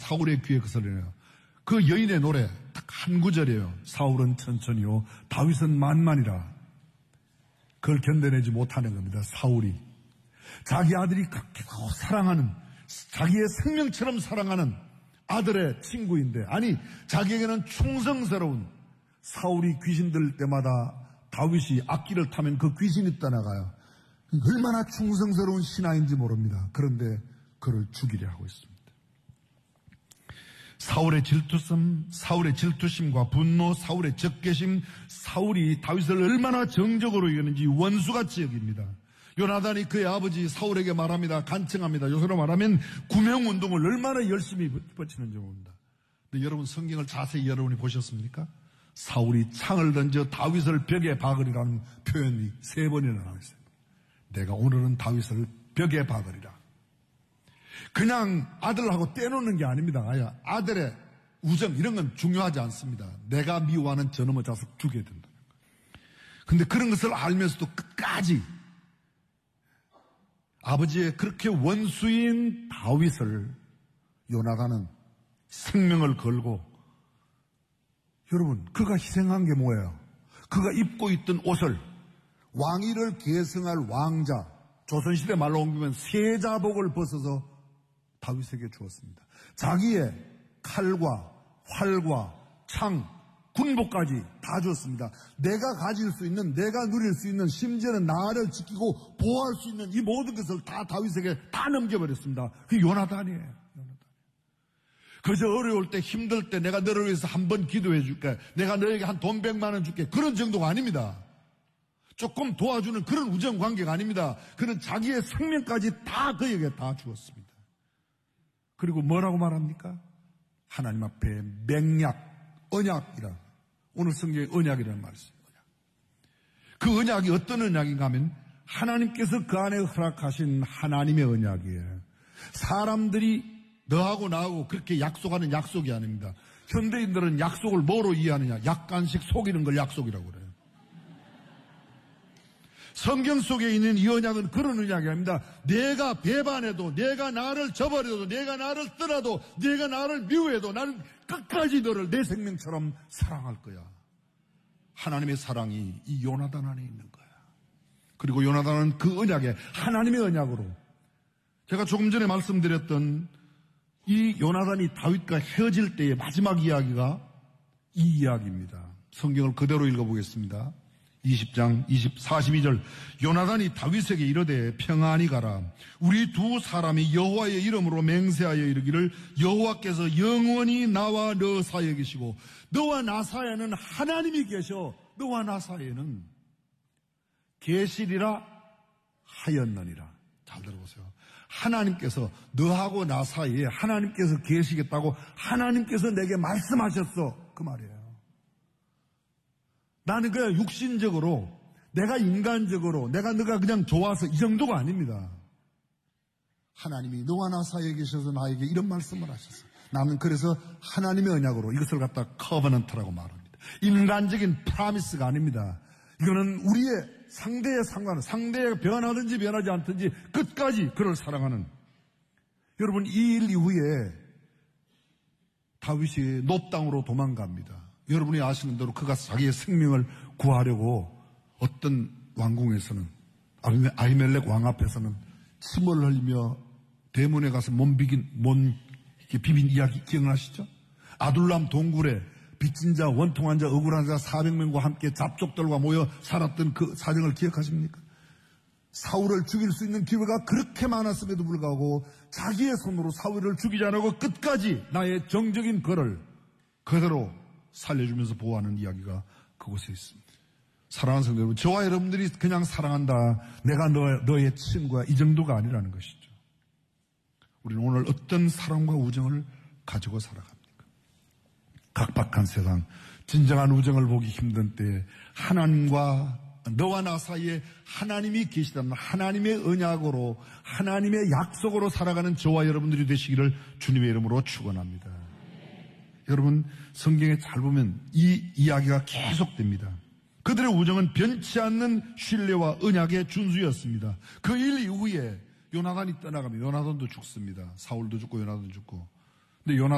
사울의 귀에 그 소리네요. 그 여인의 노래 딱 한 구절이에요. 사울은 천천히요 다윗은 만만이라. 그걸 견뎌내지 못하는 겁니다. 사울이 자기 아들이 그렇게 사랑하는, 자기의 생명처럼 사랑하는 아들의 친구인데, 아니 자기에게는 충성스러운 사울이 귀신 들 때마다 다윗이 악기를 타면 그 귀신이 떠나가요. 얼마나 충성스러운 신하인지 모릅니다. 그런데 그를 죽이려 하고 있습니다. 사울의 질투심과 분노, 사울의 적개심, 사울이 다윗을 얼마나 정적으로 이겼는지 원수같이 여깁니다. 요나단이 그의 아버지 사울에게 말합니다. 간청합니다. 요새로 말하면 구명운동을 얼마나 열심히 뻗치는지 모릅니다. 근데 여러분 성경을 자세히 여러분이 보셨습니까? 사울이 창을 던져 다윗을 벽에 박으리라는 표현이 3번이나 나와있어요. 내가 오늘은 다윗을 벽에 박으리라. 그냥 아들하고 떼놓는 게 아닙니다. 아들의 우정 이런 건 중요하지 않습니다. 내가 미워하는 저놈의 자식 죽여야 된다는 거예요. 근데 그런 것을 알면서도 끝까지 아버지의 그렇게 원수인 다윗을 요나단은 생명을 걸고, 여러분 그가 희생한 게 뭐예요? 그가 입고 있던 옷을 왕위를 계승할 왕자, 조선시대 말로 옮기면 세자복을 벗어서 다윗에게 주었습니다. 자기의 칼과 활과 창, 군복까지 다 주었습니다. 내가 가질 수 있는, 내가 누릴 수 있는, 심지어는 나를 지키고 보호할 수 있는 이 모든 것을 다 다윗에게 다 넘겨버렸습니다. 그게 요나단이에요. 그저 어려울 때, 힘들 때 내가 너를 위해서 한번 기도해 줄게, 내가 너에게 한 돈 100만 원 줄게, 그런 정도가 아닙니다. 조금 도와주는 그런 우정 관계가 아닙니다. 그는 자기의 생명까지 다 그에게 다 주었습니다. 그리고 뭐라고 말합니까? 하나님 앞에 맹약, 언약이라. 오늘 성경에 언약이라는 말이 있어요. 그 언약이 어떤 언약인가 하면 하나님께서 그 안에 허락하신 하나님의 언약이에요. 사람들이 너하고 나하고 그렇게 약속하는 약속이 아닙니다. 현대인들은 약속을 뭐로 이해하느냐? 약간씩 속이는 걸 약속이라고 그래요. 성경 속에 있는 이 언약은 그런 언약이 아닙니다. 내가 배반해도, 내가 나를 저버려도, 내가 나를 떠나도, 내가 나를 미워해도 나는 끝까지 너를 내 생명처럼 사랑할 거야. 하나님의 사랑이 이 요나단 안에 있는 거야. 그리고 요나단은 그 언약에, 하나님의 언약으로, 제가 조금 전에 말씀드렸던 이 요나단이 다윗과 헤어질 때의 마지막 이야기가 이 이야기입니다. 성경을 그대로 읽어보겠습니다. 20장 42절 요나단이 다윗에게 이르되 평안히 가라. 우리 두 사람이 여호와의 이름으로 맹세하여 이르기를 여호와께서 영원히 나와 너 사이에 계시고 너와 나 사이에는 하나님이 계셔. 너와 나 사이에는 계시리라 하였느니라. 잘 들어보세요. 하나님께서 너하고 나 사이에 하나님께서 계시겠다고 하나님께서 내게 말씀하셨어. 그 말이에요. 나는 그냥 육신적으로, 내가 인간적으로, 너가 그냥 좋아서 이 정도가 아닙니다. 하나님이 너와 나 사이에 계셔서 나에게 이런 말씀을 하셨어요. 나는 그래서 하나님의 언약으로 이것을 갖다 커버넌트라고 말합니다. 인간적인 프라미스가 아닙니다. 이거는 우리의 상대의 상관은, 상대가 변하든지 변하지 않든지 끝까지 그를 사랑하는. 여러분, 이 일 이후에 다윗이 놋 땅으로 도망갑니다. 여러분이 아시는 대로 그가 자기의 생명을 구하려고 어떤 왕궁에서는, 아히멜렉 왕 앞에서는 침을 흘리며 대문에 가서 몸 비빈 이야기 기억나시죠? 아둘람 동굴에 빚진 자, 원통한 자, 억울한 자 400명과 함께 잡족들과 모여 살았던 그 사정을 기억하십니까? 사울을 죽일 수 있는 기회가 그렇게 많았음에도 불구하고 자기의 손으로 사울을 죽이지 않고 끝까지 나의 정적인 그를 그대로 살려주면서 보호하는 이야기가 그곳에 있습니다. 사랑하는 성도 여러분, 저와 여러분들이 그냥 사랑한다, 내가 너의 친구야, 이 정도가 아니라는 것이죠. 우리는 오늘 어떤 사랑과 우정을 가지고 살아갑니까? 각박한 세상, 진정한 우정을 보기 힘든 때에 하나님과 너와 나 사이에 하나님이 계시다는 하나님의 언약으로, 하나님의 약속으로 살아가는 저와 여러분들이 되시기를 주님의 이름으로 축원합니다. 여러분, 성경에 잘 보면 이 이야기가 계속됩니다. 그들의 우정은 변치 않는 신뢰와 언약의 준수였습니다. 그 일 이후에 요나단이 떠나가면 요나단도 죽습니다. 사울도 죽고 요나단도 죽고. 근데